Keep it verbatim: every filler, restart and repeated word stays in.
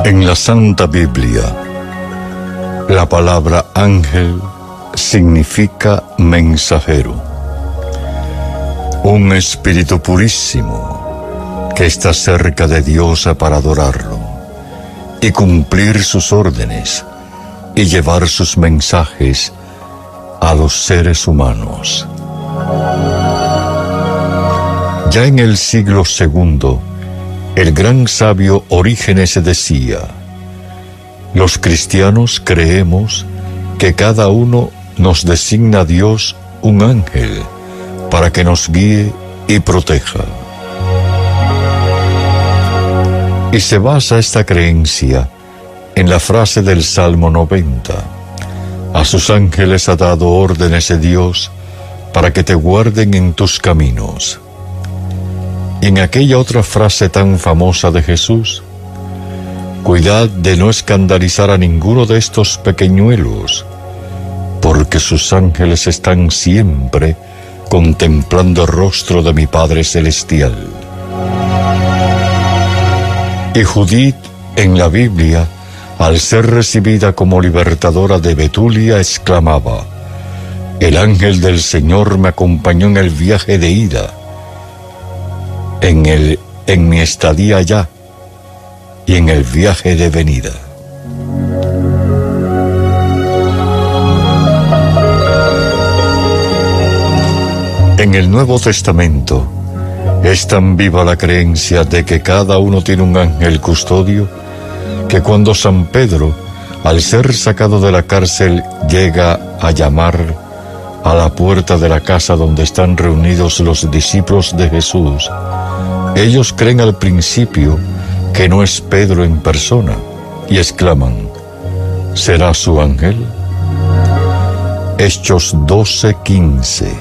En la Santa Biblia, la palabra ángel significa mensajero. Un espíritu purísimo que está cerca de Dios para adorarlo y cumplir sus órdenes y llevar sus mensajes a los seres humanos. Ya en el siglo segundo, el gran sabio Orígenes decía: los cristianos creemos que cada uno nos designa a Dios un ángel para que nos guíe y proteja. Y se basa esta creencia en la frase del Salmo noventa: a sus ángeles ha dado órdenes de Dios para que te guarden en tus caminos. Y en aquella otra frase tan famosa de Jesús: cuidad de no escandalizar a ninguno de estos pequeñuelos, porque sus ángeles están siempre contemplando el rostro de mi Padre Celestial. Y Judith, en la Biblia, al ser recibida como libertadora de Betulia, exclamaba: el ángel del Señor me acompañó en el viaje de ida, en, el, en mi estadía allá y en el viaje de venida. En el Nuevo Testamento es tan viva la creencia de que cada uno tiene un ángel custodio, que cuando San Pedro, al ser sacado de la cárcel, llega a llamar a la puerta de la casa donde están reunidos los discípulos de Jesús, ellos creen al principio que no es Pedro en persona y exclaman: ¿será su ángel? Hechos doce quince.